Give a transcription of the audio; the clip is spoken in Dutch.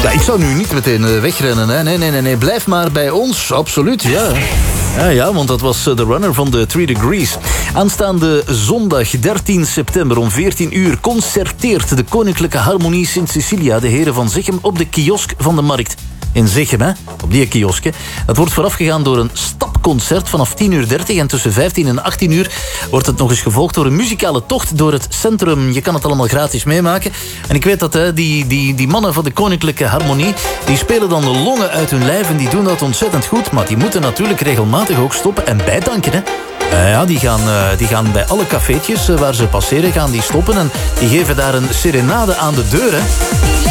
Ja, ik zou nu niet meteen wegrennen. Hè. Nee. Blijf maar bij ons. Absoluut, ja. Ja, want dat was de runner van de 3 Degrees. Aanstaande zondag 13 september om 14 uur... concerteert de Koninklijke Harmonie Sint-Cecilia... de heren van Zichem op de kiosk van de Markt. In Zichem, hè? Op die kiosk. Dat wordt voorafgegaan door een stapconcert vanaf 10:30... en tussen 15 en 18 uur wordt het nog eens gevolgd... door een muzikale tocht door het centrum. Je kan het allemaal gratis meemaken. En ik weet dat die mannen van de Koninklijke Harmonie... die spelen dan de longen uit hun lijf en die doen dat ontzettend goed. Maar die moeten natuurlijk regelmatig ook stoppen en bijdanken, hè? Ja, die gaan bij alle cafeetjes waar ze passeren, gaan die stoppen... en die geven daar een serenade aan de deur, hè?